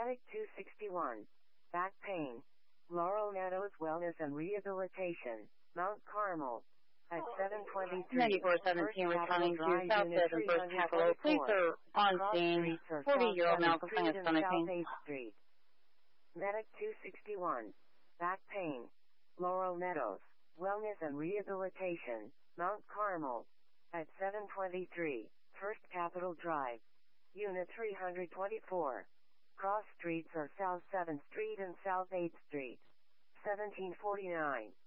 Medic 261. Back pain. Laurel Meadows Wellness and Rehabilitation, Mount Carmel. At 723. 9417 returning to South 7 First Capital. Police are on scene. 40-year-old male complaining of stomach pain. Street. Medic 261. Back pain. Laurel Meadows Wellness and Rehabilitation, Mount Carmel. At 723. First Capital Drive. Unit 324. Cross streets are South 7th Street and South 8th Street. 1749.